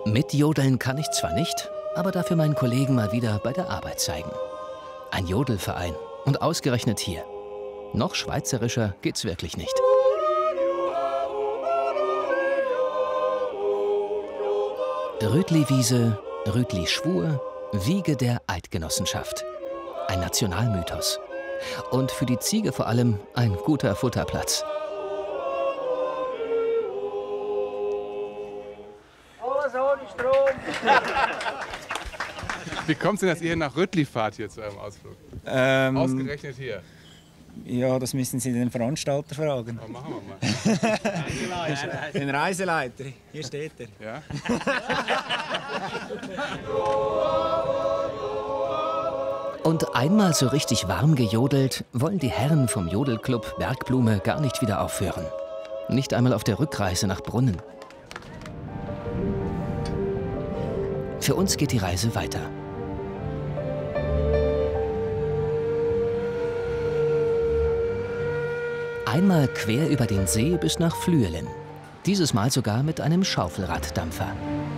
Mitjodeln kann ich zwar nicht, aber dafür meinen Kollegen mal wieder bei der Arbeit zeigen. Ein Jodelverein und ausgerechnet hier. Noch schweizerischer geht's wirklich nicht. Rütli-Wiese, Rütli-Schwur, Wiege der Eidgenossenschaft. Ein Nationalmythos. Und für die Ziege vor allem ein guter Futterplatz. Alles ohne Strom. Wie kommt es denn, dass ihr hier nach Rütli fahrt hier zu eurem Ausflug? Ausgerechnet hier. Ja, das müssen Sie den Veranstalter fragen. Oh, machen wir mal. Den Reiseleiter, hier steht er. Ja? Und einmal so richtig warm gejodelt, wollen die Herren vom Jodelclub Bergblume gar nicht wieder aufhören. Nicht einmal auf der Rückreise nach Brunnen. Für uns geht die Reise weiter. Einmal quer über den See bis nach Flüelen. Dieses Mal sogar mit einem Schaufelraddampfer.